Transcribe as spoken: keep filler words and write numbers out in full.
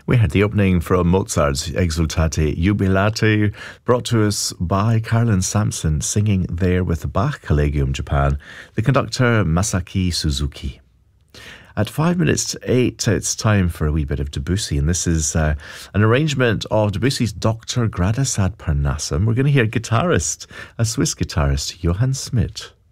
We had the opening from Mozart's Exultate Jubilate, brought to us by Carolyn Sampson, singing there with the Bach Collegium Japan, the conductor Masaki Suzuki. At five minutes to eight, it's time for a wee bit of Debussy, and this is uh, an arrangement of Debussy's Doctor Gradus ad Parnassum. We're going to hear guitarist, a Swiss guitarist, Johann Schmidt.